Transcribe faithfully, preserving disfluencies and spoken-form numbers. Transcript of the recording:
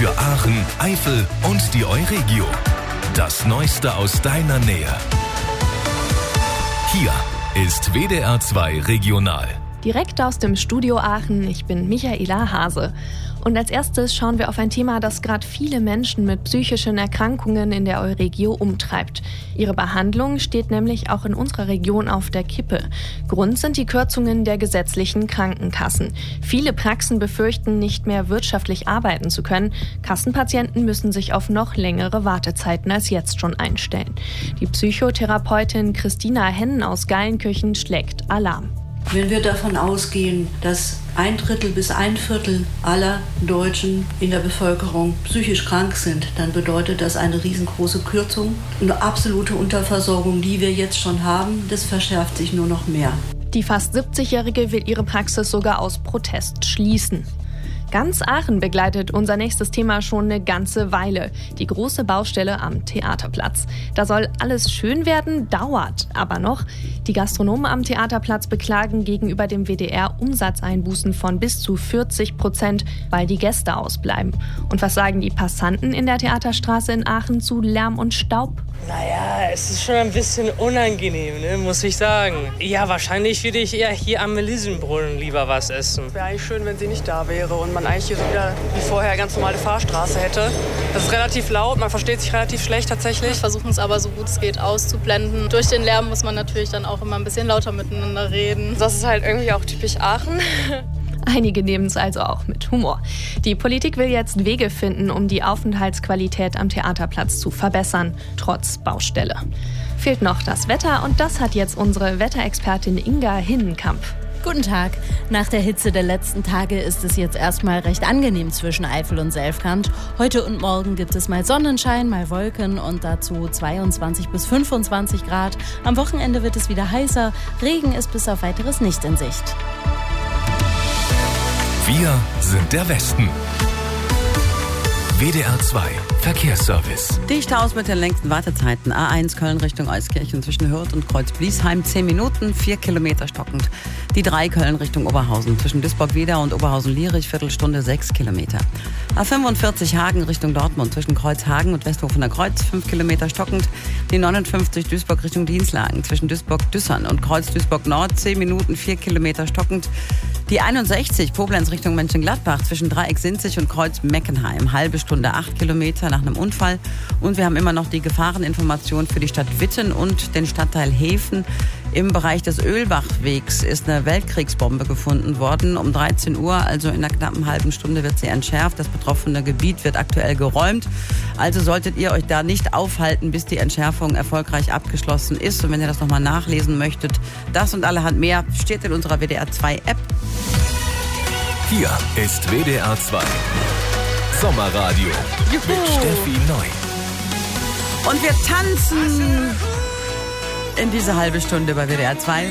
Für Aachen, Eifel und die Euregio. Das Neueste aus deiner Nähe. Hier ist W D R zwei Regional. Direkt aus dem Studio Aachen, ich bin Michaela Hase. Und als erstes schauen wir auf ein Thema, das gerade viele Menschen mit psychischen Erkrankungen in der Euregio umtreibt. Ihre Behandlung steht nämlich auch in unserer Region auf der Kippe. Grund sind die Kürzungen der gesetzlichen Krankenkassen. Viele Praxen befürchten, nicht mehr wirtschaftlich arbeiten zu können. Kassenpatienten müssen sich auf noch längere Wartezeiten als jetzt schon einstellen. Die Psychotherapeutin Christina Hennen aus Geilenkirchen schlägt Alarm. Wenn wir davon ausgehen, dass ein Drittel bis ein Viertel aller Deutschen in der Bevölkerung psychisch krank sind, dann bedeutet das eine riesengroße Kürzung. Eine absolute Unterversorgung, die wir jetzt schon haben, das verschärft sich nur noch mehr. Die fast siebzigjährige will ihre Praxis sogar aus Protest schließen. Ganz Aachen begleitet unser nächstes Thema schon eine ganze Weile. Die große Baustelle am Theaterplatz. Da soll alles schön werden, dauert aber noch. Die Gastronomen am Theaterplatz beklagen gegenüber dem W D R Umsatzeinbußen von bis zu vierzig Prozent, weil die Gäste ausbleiben. Und was sagen die Passanten in der Theaterstraße in Aachen zu Lärm und Staub? Naja, es ist schon ein bisschen unangenehm, ne, muss ich sagen. Ja, wahrscheinlich würde ich eher hier am Melissenbrunnen lieber was essen. Es wäre eigentlich schön, wenn sie nicht da wäre und man eigentlich hier so wieder wie vorher ganz normale Fahrstraße hätte. Das ist relativ laut, man versteht sich relativ schlecht tatsächlich. Wir versuchen es aber so gut es geht auszublenden. Durch den Lärm muss man natürlich dann auch immer ein bisschen lauter miteinander reden. Das ist halt irgendwie auch typisch Aachen. Einige nehmen es also auch mit Humor. Die Politik will jetzt Wege finden, um die Aufenthaltsqualität am Theaterplatz zu verbessern, trotz Baustelle. Fehlt noch das Wetter und das hat jetzt unsere Wetterexpertin Inga Hinnenkamp. Guten Tag. Nach der Hitze der letzten Tage ist es jetzt erstmal recht angenehm zwischen Eifel und Selfkant. Heute und morgen gibt es mal Sonnenschein, mal Wolken und dazu zweiundzwanzig bis fünfundzwanzig Grad. Am Wochenende wird es wieder heißer. Regen ist bis auf Weiteres nicht in Sicht. Wir sind der Westen. W D R zwei Verkehrsservice. Dichthaus mit den längsten Wartezeiten. A eins Köln Richtung Euskirchen zwischen Hürth und Kreuz-Bliesheim. zehn Minuten, vier Kilometer stockend. Die drei Köln Richtung Oberhausen zwischen Duisburg-Wieder und Oberhausen-Lierich. Viertelstunde, sechs Kilometer. A fünfundvierzig Hagen Richtung Dortmund zwischen Kreuzhagen und Westhofener Kreuz. fünf Kilometer stockend. Die neunundfünfzig Duisburg Richtung Dienstlagen zwischen Duisburg-Düssern und Kreuz-Duisburg-Nord. zehn Minuten, vier Kilometer stockend. Die einundsechzig Koblenz Richtung Mönchengladbach zwischen Dreieck-Sinzig und Kreuz-Meckenheim. Halbe Stunde, acht Kilometer nach einem Unfall. Und wir haben immer noch die Gefahreninformation für die Stadt Witten und den Stadtteil Hefen. Im Bereich des Ölbachwegs ist eine Weltkriegsbombe gefunden worden. Um dreizehn Uhr, also in einer knappen halben Stunde, wird sie entschärft. Das betroffene Gebiet wird aktuell geräumt. Also solltet ihr euch da nicht aufhalten, bis die Entschärfung erfolgreich abgeschlossen ist. Und wenn ihr das nochmal nachlesen möchtet, das und allerhand mehr steht in unserer W D R zwei App. Hier ist W D R zwei Sommerradio Juhu. Mit Steffi Neu. Und wir tanzen in diese halbe Stunde bei W D R zwei.